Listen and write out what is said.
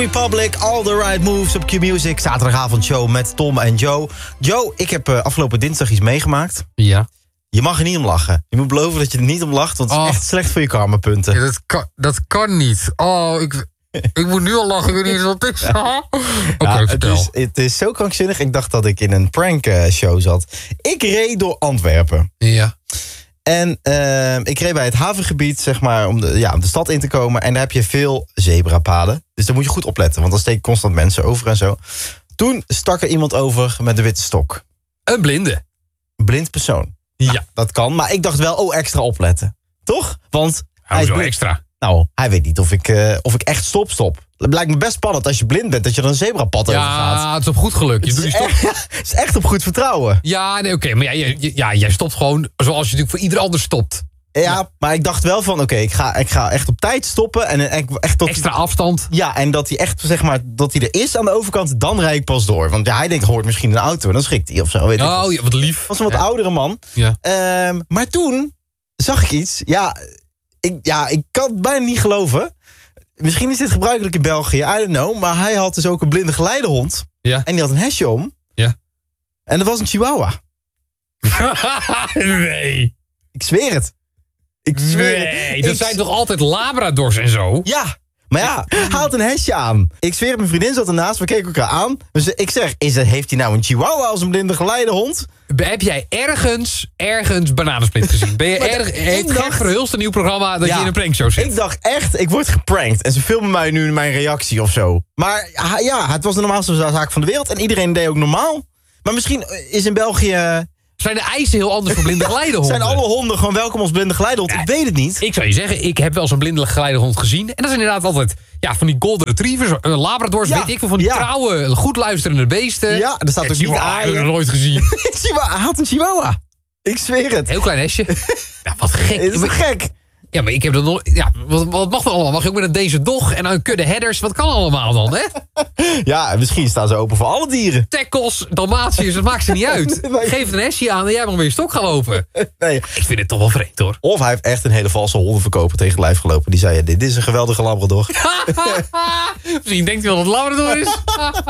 Republic, All the Right Moves op Q-Music. Zaterdagavondshow met Tom en Joe. Joe, ik heb afgelopen dinsdag iets meegemaakt. Ja. Je mag er niet om lachen. Je moet beloven dat je er niet om lacht, want het is echt slecht voor je karmapunten. Ja, dat kan niet. Oh, ik moet nu al lachen. Ik weet niet eens wat het is. Oké, vertel. Het is zo krankzinnig. Ik dacht dat ik in een prank show zat. Ik reed door Antwerpen. Ja. En ik reed bij het havengebied, zeg maar, om de stad in te komen. En daar heb je veel zebrapaden. Dus daar moet je goed opletten, want dan steken constant mensen over en zo. Toen stak er iemand over met de witte stok. Een blinde. Een blind persoon. Ja. Nou, dat kan, maar ik dacht wel, extra opletten. Toch? Want hij is Zo blind. extra. Nou, hij weet niet of ik echt stop. Het lijkt me best spannend als je blind bent, dat je er een zebrapad over gaat. Ja, het is op goed geluk. Je doet die stop. Het is echt op goed vertrouwen. Ja, nee, oké. Maar jij stopt gewoon zoals je natuurlijk voor ieder ander stopt. Ja, maar ik dacht wel van, ik ga echt op tijd stoppen. En echt tot Extra afstand. Ja, en dat hij echt, zeg maar, dat hij er is aan de overkant, dan rijd ik pas door. Want hij denkt, hoort misschien een auto en dan schrikt hij of zo. Weet ik. Oh, ja, wat lief. Het was een wat oudere man. Ja. Maar toen zag ik iets. Ik kan het bijna niet geloven. Misschien is dit gebruikelijk in België, I don't know. Maar hij had dus ook een blinde geleidehond. Ja. En die had een hesje om. Ja. En dat was een chihuahua. Nee. Ik zweer het. Nee, dat zijn toch altijd labradors en zo? Ja, maar ja, hij had een hesje aan. Ik zweer het, mijn vriendin zat ernaast, we keken elkaar aan. Dus ik zeg, heeft hij nou een chihuahua als een blinde geleidehond? Heb jij ergens Bananensplit gezien? Ben je heeft Gert Verhulst een nieuw programma dat je in een prankshow zit? Ik dacht echt, ik word geprankt. En ze filmen mij nu mijn reactie of zo. Maar ja, het was de normaalste zaak van de wereld. En iedereen deed ook normaal. Maar misschien is in België... Zijn de eisen heel anders voor blinde geleidehonden? Zijn alle honden gewoon welkom als blinde geleidehond? Ik weet het niet. Ik zou je zeggen, ik heb wel zo'n blinde geleidehond gezien. En dat zijn inderdaad altijd van die golden retrievers, labradors, weet ik veel, van die trouwe, goed luisterende beesten. Ja, er staat ook niet aan. Ik heb nog nooit gezien. Hij had een chihuahua. Ik zweer het. Heel klein hesje. Ja, wat gek. Is het gek? Ja, maar ik heb dat nog... Ja, wat mag er allemaal? Mag je ook met deze dog en een kudde headers? Wat kan allemaal dan, hè? Ja, misschien staan ze open voor alle dieren. Tackles, Dalmatiërs, het maakt ze niet uit. Nee. Geef het een hesje aan en jij mag weer stok gaan lopen. Nee. Ik vind het toch wel vreemd, hoor. Of hij heeft echt een hele valse hondenverkoper tegen het lijf gelopen. Die zei, dit is een geweldige labrador. Misschien denkt hij wel dat het labrador is.